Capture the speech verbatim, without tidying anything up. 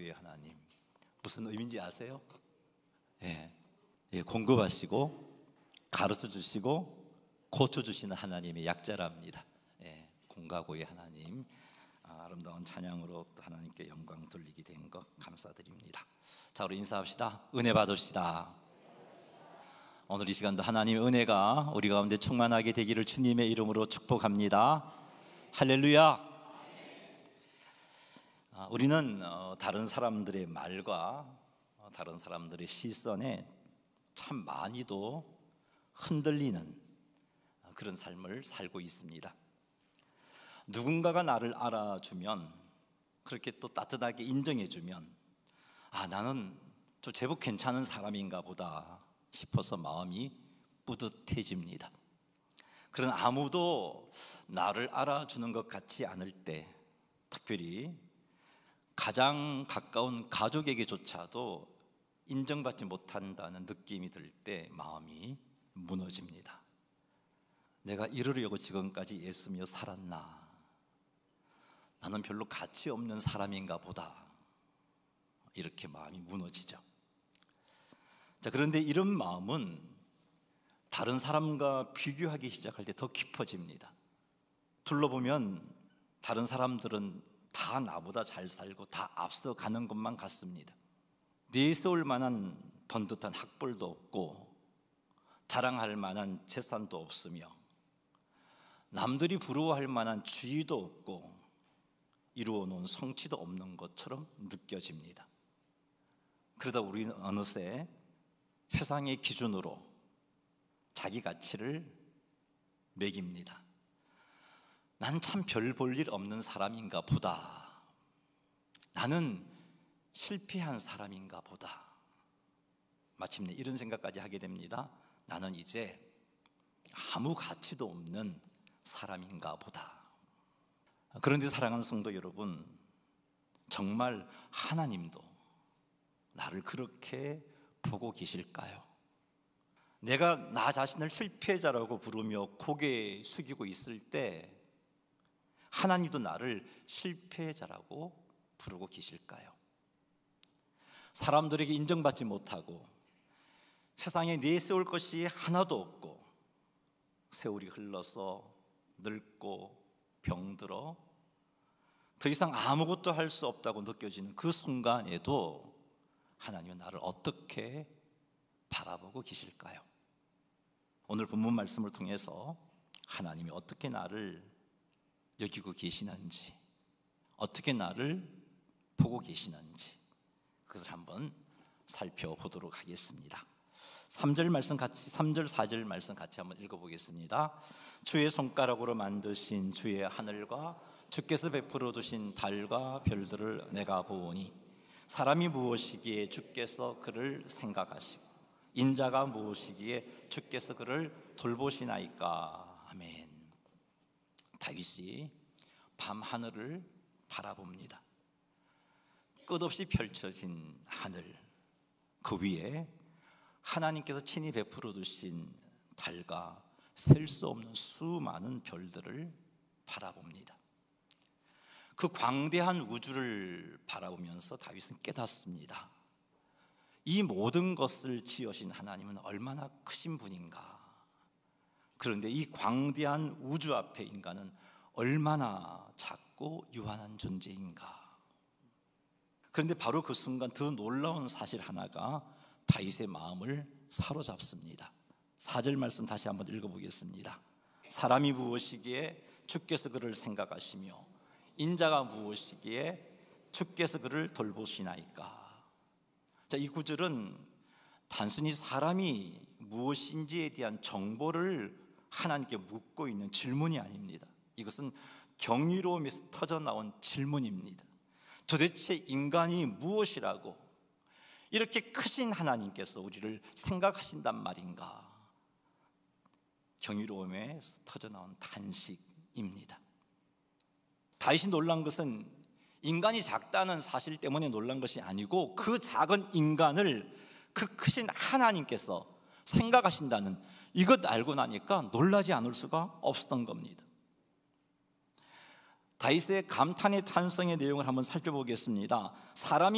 공가구의 하나님, 무슨 의미인지 아세요? 예, 예, 공급하시고 가르쳐 주시고 고쳐 주시는 하나님의 약자랍니다. 예, 공가구의 하나님, 아, 아름다운 찬양으로 또 하나님께 영광 돌리게 된 것 감사드립니다. 자, 우리 인사합시다. 은혜 받읍시다. 오늘 이 시간도 하나님의 은혜가 우리 가운데 충만하게 되기를 주님의 이름으로 축복합니다. 할렐루야. 아, 우리는 어, 다른 사람들의 말과 어, 다른 사람들의 시선에 참 많이도 흔들리는 그런 삶을 살고 있습니다. 누군가가 나를 알아주면, 그렇게 또 따뜻하게 인정해주면, 아, 나는 좀 제법 괜찮은 사람인가 보다 싶어서 마음이 뿌듯해집니다. 그러나 아무도 나를 알아주는 것 같지 않을 때, 특별히 가장 가까운 가족에게조차도 인정받지 못한다는 느낌이 들 때 마음이 무너집니다. 내가 이러려고 지금까지 예수며 살았나? 나는 별로 가치 없는 사람인가 보다. 이렇게 마음이 무너지죠. 자, 그런데 이런 마음은 다른 사람과 비교하기 시작할 때 더 깊어집니다. 둘러보면 다른 사람들은 다 나보다 잘 살고 다 앞서가는 것만 같습니다. 내세울 만한 번듯한 학벌도 없고 자랑할 만한 재산도 없으며 남들이 부러워할 만한 지위도 없고 이루어놓은 성취도 없는 것처럼 느껴집니다. 그러다 우리는 어느새 세상의 기준으로 자기 가치를 매깁니다. 난 참 별 볼 일 없는 사람인가 보다. 나는 실패한 사람인가 보다. 마침내 이런 생각까지 하게 됩니다. 나는 이제 아무 가치도 없는 사람인가 보다. 그런데 사랑하는 성도 여러분, 정말 하나님도 나를 그렇게 보고 계실까요? 내가 나 자신을 실패자라고 부르며 고개 숙이고 있을 때 하나님도 나를 실패자라고 부르고 계실까요? 사람들에게 인정받지 못하고 세상에 내세울 것이 하나도 없고 세월이 흘러서 늙고 병들어 더 이상 아무것도 할 수 없다고 느껴지는 그 순간에도 하나님은 나를 어떻게 바라보고 계실까요? 오늘 본문 말씀을 통해서 하나님이 어떻게 나를 여기고 계시는지, 어떻게 나를 보고 계시는지 그것을 한번 살펴보도록 하겠습니다. 삼 절 말씀 같이, 삼 절 사 절 말씀 같이 한번 읽어보겠습니다. 주의 손가락으로 만드신 주의 하늘과 주께서 베풀어 두신 달과 별들을 내가 보오니 사람이 무엇이기에 주께서 그를 생각하시고 인자가 무엇이기에 주께서 그를 돌보시나이까. 아멘. 다윗이 밤하늘을 바라봅니다. 끝없이 펼쳐진 하늘, 그 위에 하나님께서 친히 베풀어 두신 달과 셀 수 없는 수많은 별들을 바라봅니다. 그 광대한 우주를 바라보면서 다윗은 깨닫습니다. 이 모든 것을 지으신 하나님은 얼마나 크신 분인가. 그런데 이 광대한 우주 앞에 인간은 얼마나 작고 유한한 존재인가. 그런데 바로 그 순간 더 놀라운 사실 하나가 다윗의 마음을 사로잡습니다. 사 절 말씀 다시 한번 읽어보겠습니다. 사람이 무엇이기에 주께서 그를 생각하시며 인자가 무엇이기에 주께서 그를 돌보시나이까. 자, 이 구절은 단순히 사람이 무엇인지에 대한 정보를 하나님께 묻고 있는 질문이 아닙니다. 이것은 경이로움에서 터져나온 질문입니다. 도대체 인간이 무엇이라고 이렇게 크신 하나님께서 우리를 생각하신단 말인가? 경이로움에서 터져나온 탄식입니다. 다윗이 놀란 것은 인간이 작다는 사실 때문에 놀란 것이 아니고 그 작은 인간을 그 크신 하나님께서 생각하신다는 이것 알고 나니까 놀라지 않을 수가 없었던 겁니다. 다윗의 감탄의 탄성의 내용을 한번 살펴보겠습니다. 사람이